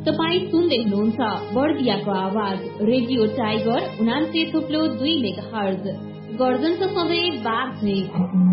तपाई सुन्दै हुनुहुन्छ बर्दियाको आवाज रेडियो टाइगर 89.2 मेगाहर्ज गर्जनको सधैँ बाघ